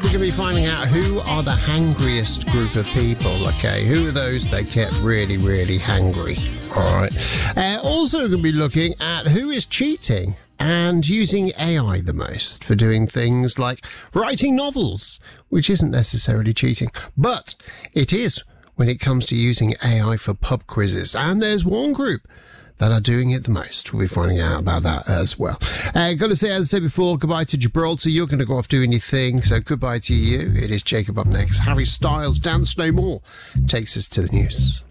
we're going to be finding out who are the hangriest group of people, okay? Who are those that get really, really hangry? All right. Also going to be looking at who is cheating and using AI the most for doing things like writing novels, which isn't necessarily cheating, but it is when it comes to using AI for pub quizzes. And there's one group that are doing it the most. We'll be finding out about that as well. Got to say, as I said before, goodbye to Gibraltar. You're going to go off doing your thing, so goodbye to you. It is Jacob up next. Harry Styles, Dance No More, takes us to the news.